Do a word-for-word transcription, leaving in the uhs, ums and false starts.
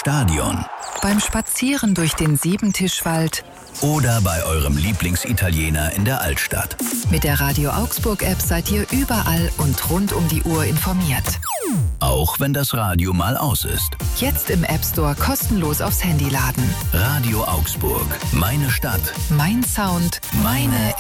Stadion. Beim Spazieren durch den Siebentischwald. Oder bei eurem Lieblingsitaliener in der Altstadt. Mit der Radio Augsburg-App seid ihr überall und rund um die Uhr informiert. Auch wenn das Radio mal aus ist. Jetzt im App Store kostenlos aufs Handy laden. Radio Augsburg. Meine Stadt. Mein Sound. Meine